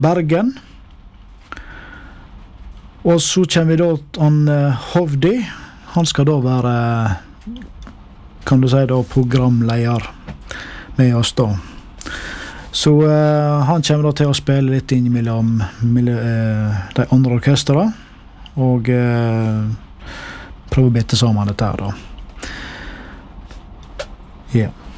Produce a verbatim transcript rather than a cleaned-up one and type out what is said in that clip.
Bergen. Og så kommer vi da til han uh, Hovdi. Han skal da være, kan du si da, programleder med oss da. Så uh, han kommer da til å spille litt inn mellom, mellom uh, de andre orkestere, og uh, prøve å bitte sammen dette her da. Ja. Yeah.